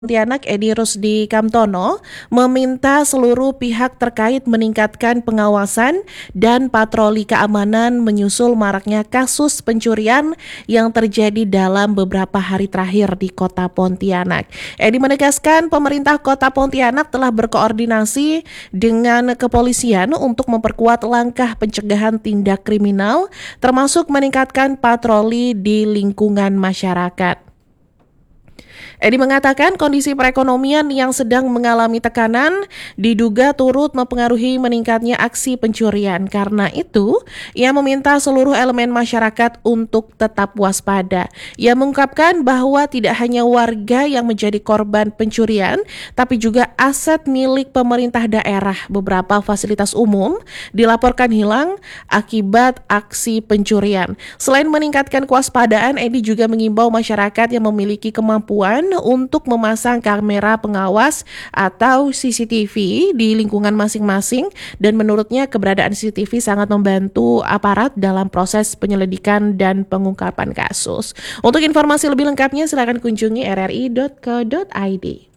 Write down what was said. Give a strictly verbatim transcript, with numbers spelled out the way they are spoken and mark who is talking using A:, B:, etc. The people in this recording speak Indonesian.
A: Pontianak Edi Rusdi Kamtono meminta seluruh pihak terkait meningkatkan pengawasan dan patroli keamanan menyusul maraknya kasus pencurian yang terjadi dalam beberapa hari terakhir di Kota Pontianak. Edi menegaskan pemerintah Kota Pontianak telah berkoordinasi dengan kepolisian untuk memperkuat langkah pencegahan tindak kriminal termasuk meningkatkan patroli di lingkungan masyarakat. Edi mengatakan kondisi perekonomian yang sedang mengalami tekanan diduga turut mempengaruhi meningkatnya aksi pencurian. Karena itu, ia meminta seluruh elemen masyarakat untuk tetap waspada. Ia mengungkapkan bahwa tidak hanya warga yang menjadi korban pencurian, tapi juga aset milik pemerintah daerah. Beberapa fasilitas umum dilaporkan hilang akibat aksi pencurian. Selain meningkatkan kewaspadaan, Edi juga mengimbau masyarakat yang memiliki kemampuan untuk memasang kamera pengawas atau C C T V di lingkungan masing-masing, dan menurutnya keberadaan C C T V sangat membantu aparat dalam proses penyelidikan dan pengungkapan kasus. Untuk informasi lebih lengkapnya silakan kunjungi r r i dot co dot i d.